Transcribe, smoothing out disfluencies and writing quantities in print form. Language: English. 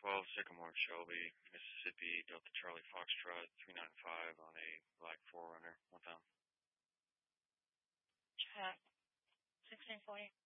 12 Sycamore Shelby, Mississippi, Delta Charlie Foxtrot, 395 on a black 4Runner. 1 time. Check. 1640.